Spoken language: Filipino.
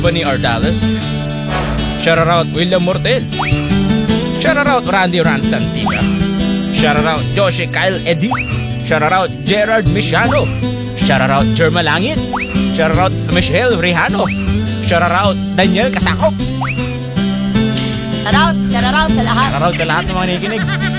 Bunny Ardales. Shoutout William Mortel. Shoutout Randy Ransantisas. Shoutout Joshi Kyle Eddy. Shoutout Gerard Mishano. Shoutout Jerma Langit. Shoutout Michelle Rihano. Shoutout Daniel Kasakop. Shoutout sa lahat. Shoutout sa lahat ng mga nakikinig.